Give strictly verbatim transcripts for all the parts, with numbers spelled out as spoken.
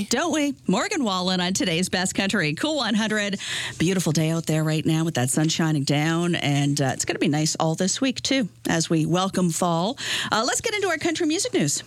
Don't we? Morgan Wallen on today's Best Country Cool one hundred. Beautiful day out there right now with that sun shining down, and uh, it's going to be nice all this week, too, as we welcome fall. Uh, let's get into our country music news.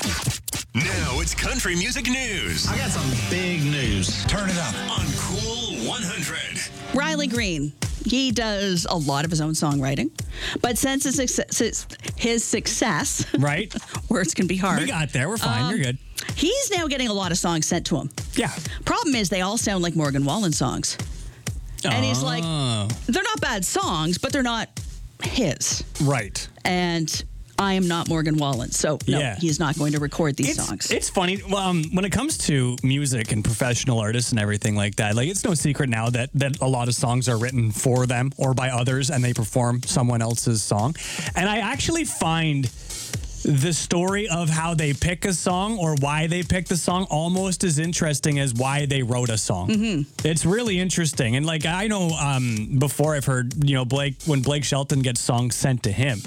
Now it's country music news. I got some big news. Turn it up on Cool one hundred. Riley Green. He does a lot of his own songwriting, but since his success, his success right, words can be hard. We got there. We're fine. Um, You're good. He's now getting a lot of songs sent to him. Yeah. Problem is, they all sound like Morgan Wallen songs. And he's like, Oh. they're not bad songs, but they're not his. Right. And I am not Morgan Wallen, so no, Yeah. he's not going to record these It's, songs. it's funny. Well, um, when it comes to music and professional artists and everything like that, like it's no secret now that, that a lot of songs are written for them or by others and they perform someone else's song. And I actually find the story of how they pick a song or why they pick the song almost as interesting as why they wrote a song. Mm-hmm. It's really interesting. And like, I know um, before I've heard, you know, Blake, when Blake Shelton gets songs sent to him,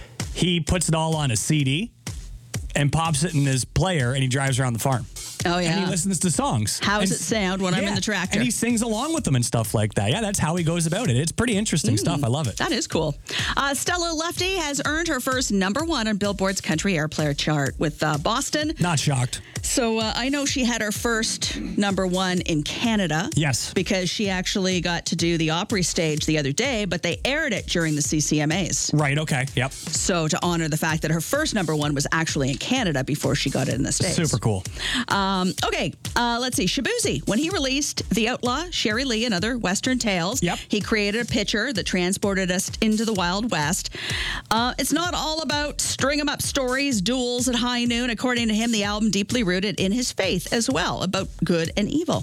he puts it all on a C D and pops it in his player and he drives around the farm. Oh, yeah. And he listens to songs. How does And- it sound when I'm yeah, in the tractor? And he sings along with them and stuff like that. Yeah, that's how he goes about it. It's pretty interesting stuff. I love it. That is cool. Uh, Stella Lefty has earned her first number one on Billboard's Country Air Player chart with uh, Boston. Not shocked. So uh, I know she had her first number one in Canada. Yes. Because she actually got to do the Opry stage the other day, but they aired it during the C C M As. Right, okay. Yep. So to honor the fact that her first number one was actually in Canada before she got it in the States. Super cool. Um, okay, uh, let's see. Shabuzi, when he released The Outlaw, Sherry Lee, and Other Western Tales, Yep. he created a picture that transported us into the Wild West. Uh, it's not all about string 'em up stories, duels at high noon. According to him, the album deeply rooted in his faith as well, about good and evil.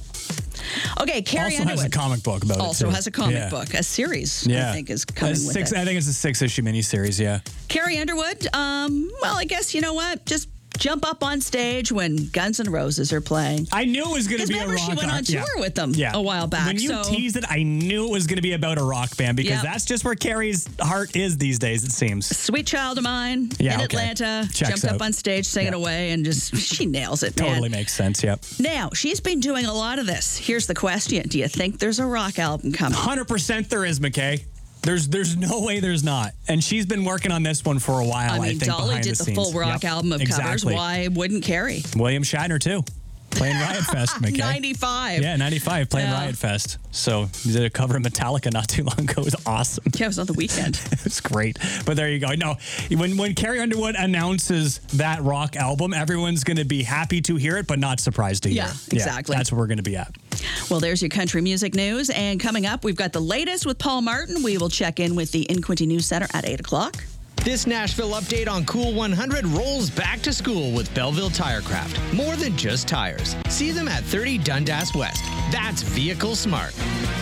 Okay, Carrie Also Underwood. has a comic book about also it, too. has a comic Yeah. book. A series, Yeah. I think, is coming A with six, it. I think it's a six-issue miniseries, yeah. Carrie Underwood, um, well, I guess, you know what? Just jump up on stage when Guns N' Roses are playing. I knew it was going to Because be a remember, rock she went on art- tour yeah. with them Yeah. a while back. When you so teased it, I knew it was going to be about a rock band because Yep. that's just where Carrie's heart is these days, it seems. Sweet Child of Mine Yeah, in okay. Atlanta, Checks jumped up out. on stage, singing Yeah. away, and just, she nails it, man. Totally makes sense, yep. Now, she's been doing a lot of this. Here's the question. Do you think there's a rock album coming? one hundred percent there is, McKay. There's there's no way there's not. And she's been working on this one for a while, I I, mean, think, Dolly behind did the the full scenes. rock Yep, album of covers. exactly. Why wouldn't Carrie? William Shatner, too. Playing Riot Fest, McKay. ninety-five. Yeah, ninety-five, playing Yeah. Riot Fest. So he did a cover of Metallica not too long ago. It was awesome. Yeah, it was on the weekend. It's great. But there you go. No, when when Carrie Underwood announces that rock album, everyone's going to be happy to hear it, but not surprised to hear Yeah, it. exactly. That's where we're going to be at. Well, there's your country music news. And coming up, we've got the latest with Paul Martin. We will check in with the In Quinte News Center at eight o'clock. This Nashville update on Cool one hundred rolls back to school with Belleville Tirecraft. More than just tires. See them at thirty Dundas West. That's vehicle smart.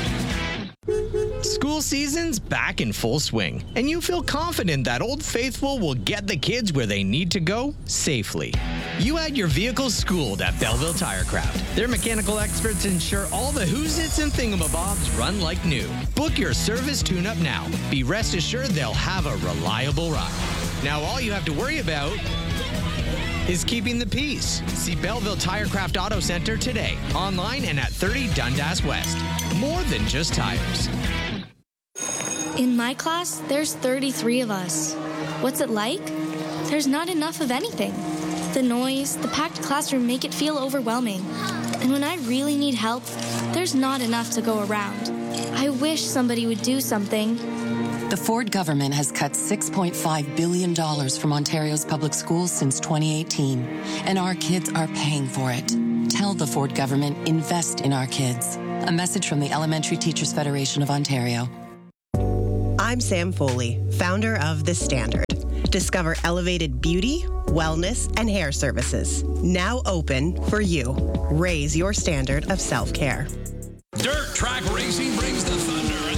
School season's back in full swing, and you feel confident that Old Faithful will get the kids where they need to go safely. You had your vehicle schooled at Belleville Tirecraft. Their mechanical experts ensure all the who's-its and thingamabobs run like new. Book your service tune-up now. Be rest assured they'll have a reliable ride. Now all you have to worry about is keeping the peace. See Belleville Tirecraft Auto Center today, online and at thirty Dundas West. More than just tires. In my class, there's thirty-three of us. What's it like? There's not enough of anything. The noise, the packed classroom make it feel overwhelming. And when I really need help, there's not enough to go around. I wish somebody would do something. The Ford government has cut six point five billion dollars from Ontario's public schools since twenty eighteen, and our kids are paying for it. Tell the Ford government, invest in our kids. A message from the Elementary Teachers Federation of Ontario. I'm Sam Foley, founder of The Standard. Discover elevated beauty, wellness, and hair services. Now open for you. Raise your standard of self-care. Dirt Track Racing brings the thunder and the Weezer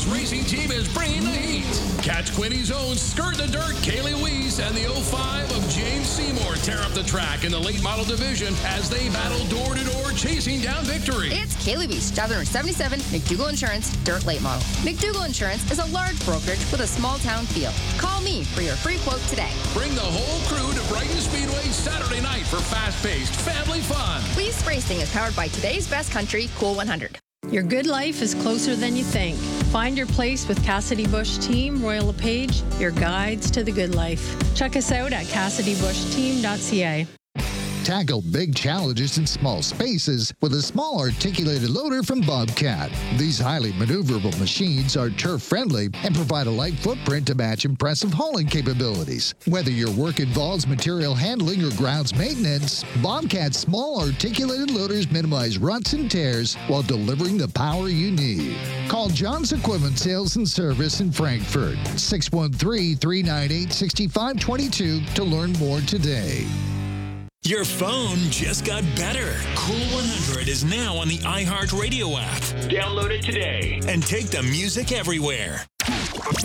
Wheels Racing Team is bringing the heat. Catch Quinny's own Skirt the Dirt, Kaylee Weiss, and the oh five of James Seymour tear up the track in the late model division as they battle door-to-door chasing down victory. It's Kaylee Weiss, job number seventy-seven, McDougall Insurance, Dirt Late Model. McDougall Insurance is a large brokerage with a small-town feel. Call me for your free quote today. Bring the whole crew to Brighton Speedway Saturday night for fast-paced family fun. Weiss Racing is powered by today's best country, Cool one hundred. Your good life is closer than you think. Find your place with Cassidy Bush Team, Royal LePage, your guides to the good life. Check us out at cassidy bush team dot c a. Tackle big challenges in small spaces with a small articulated loader from Bobcat. These highly maneuverable machines are turf-friendly and provide a light footprint to match impressive hauling capabilities. Whether your work involves material handling or grounds maintenance, Bobcat's small articulated loaders minimize ruts and tears while delivering the power you need. Call John's Equipment Sales and Service in Frankfurt, six one three, three nine eight, six five two two to learn more today. Your phone just got better. Cool one hundred is now on the iHeartRadio app. Download it today and take the music everywhere.